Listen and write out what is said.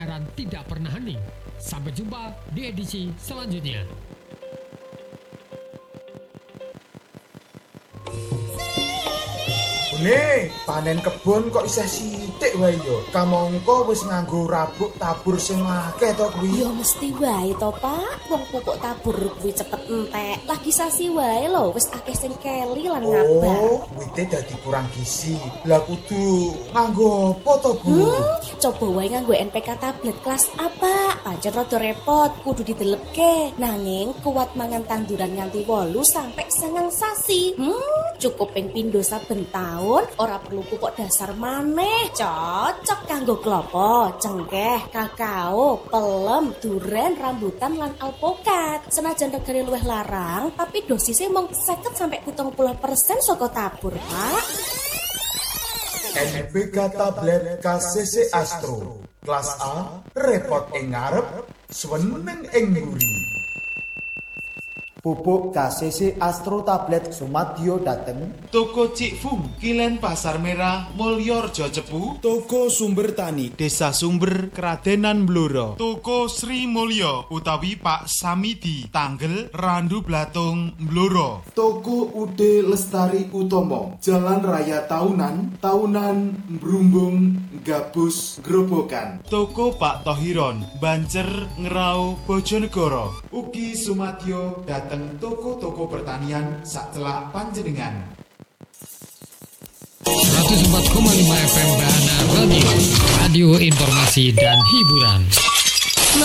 Dan tidak pernah hening. Sampai jumpa di edisi selanjutnya. Bune, panen kebon kok isih sithik wae yo. Kamangka wis nganggo rabuk tabur sing akeh to kuwi. Ya mesti wae to, Pak. Wong pupuk tabur kuwi cepet entek. Lagi sasi wae lho, wis akeh sing keli lan ngabar. Oh, wite dadi kurang gizi. Lah kudu nganggo apa to, Bu? Coba wae nganggo NPK tablet kelas apa? Pancen rada repot, kudu didelepke. Nanging kuat mangan tanduran nganti 8 sampai 9 sasi. Cukup ping pindho saben taun, ora perlu pupuk dasar maneh. Cocok kanggo klopo, cengkeh, kakao, pelem, duren, rambutan lan alpukat. Senajan regane luwih larang, tapi dosisnya mung 50 sampai 70% saka tabur, Pak. NPK tablet KCC Astro. Kelas A, repot ing ngarep, seneng ing mburi. Pupuk KCC Astro Tablet Sumadyo dateng Toko Cikfu, Kilen Pasar Merah, Mulyorjo Cepu, Toko Sumber Tani, Desa Sumber, Kradenan Blora, Toko Sri Mulyo utawi Pak Samidi, Tanggel, Randu Blatung, Blora, Toko Ude Lestari Utomo, Jalan Raya Taunan, Brumbung, Gabus, Grobogan, Toko Pak Tohiron, Bancer, Ngerau, Bojonegoro, Ugi Sumadyo dateng toko-toko pertanian sacelak panjenengan. 104,5 FM Bahana Radio, radio informasi dan hiburan.